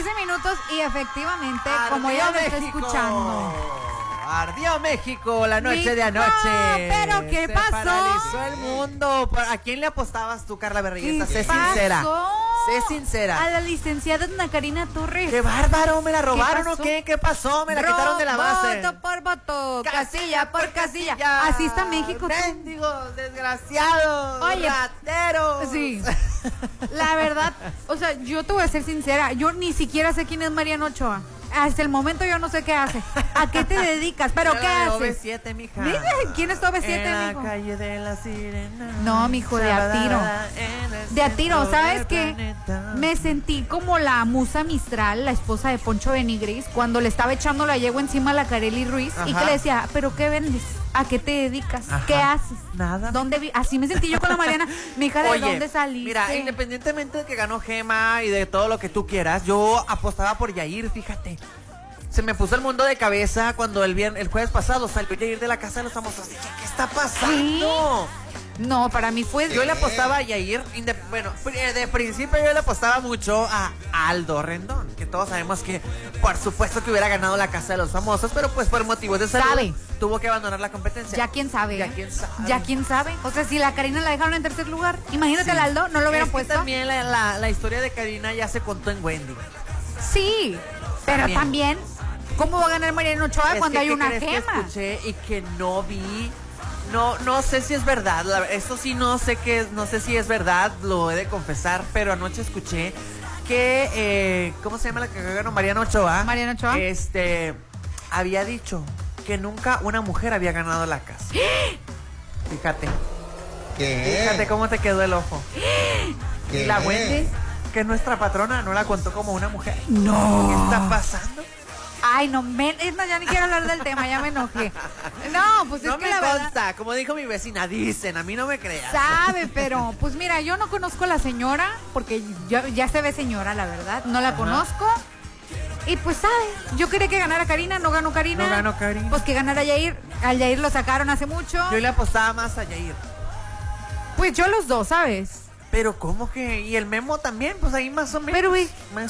13 minutos y efectivamente, Ardió como ya me está México. escuchando. Ardió México la noche Mijo, de anoche. ¿pero qué Se pasó? paralizó el mundo. ¿A quién le apostabas tú, Carla Berrigueta? ¿Qué Sé sincera. pasó? Sé sincera. A la licenciada Ana Karina Torres. ¡Qué bárbaro! ¿Me la robaron o pasó? qué? ¿Qué pasó? Me la quitaron de la base. Voto por voto, casilla por casilla. Así está México. Mendigos, desgraciados, Oye, rateros. Sí. La verdad, o sea, yo te voy a ser sincera, yo ni siquiera sé quién es Mariano Ochoa. Hasta el momento yo no sé qué hace. ¿A qué te dedicas? ¿Pero qué haces? OV7, mija. Dime, ¿quién es tu OV7, En mijo? la calle de la sirena. No, mijo, de a tiro. En el De a tiro, centro ¿sabes del qué? planeta. Me sentí como la musa Mistral, la esposa de Poncho Benigris, cuando le estaba echando la yegua encima a la Kareli Ruiz y Ajá. que le decía, ¿pero qué vendes? ¿A qué te dedicas? Ajá. ¿Qué haces? Nada. Así me sentí yo con la Mariana. Mi hija, ¿de Oye, dónde saliste? mira, independientemente de que ganó Gema y de todo lo que tú quieras, yo apostaba por Yair, fíjate. Se me puso el mundo de cabeza cuando el jueves pasado salió Yair de la casa de los famosos. Dije, ¿qué está pasando? No, para mí fue... Yo le apostaba a Yair, bueno, de principio yo le apostaba mucho a Aldo Rendón, que todos sabemos que por supuesto que hubiera ganado la casa de los famosos, pero pues por motivos de salud ¿Sabe? tuvo que abandonar la competencia. Ya quién sabe. Ya quién sabe. Ya quién sabe. O sea, si la Karina la dejaron en tercer lugar, imagínate Sí. al Aldo, no lo hubieran Es que puesto. también la historia de Karina ya se contó en Wendy. Sí, pero también, ¿cómo va a ganar Mariano Ochoa cuando hay una ¿qué crees que Gema? escuché y que no vi? No sé si es verdad. Eso sí no sé no sé si es verdad, lo he de confesar, pero anoche escuché que ¿cómo se llama la que ganó? Mariano Ochoa. Mariano Ochoa. Había dicho que nunca una mujer había ganado la casa. Fíjate. Fíjate cómo te quedó el ojo. ¿Qué? Y la Wendy, que es nuestra patrona, no la contó como una mujer. No. ¿Qué está pasando? Ay, no, ya ni quiero hablar del tema, ya me enojé. No, pues No es que me la verdad consta, como dijo mi vecina, dicen, a mí no me creas. sabe, pero pues mira, yo no conozco a la señora, porque ya se ve señora, la verdad, no la conozco. Y pues sabe, yo quería que ganara Karina, no ganó Karina. No ganó Karina. Pues que ganara Yair, al Yair lo sacaron hace mucho. Yo le apostaba más a Yair. Pues yo los dos, ¿sabes? Pero ¿cómo que? Y el Memo también, pues ahí más o menos. Pero, güey, Más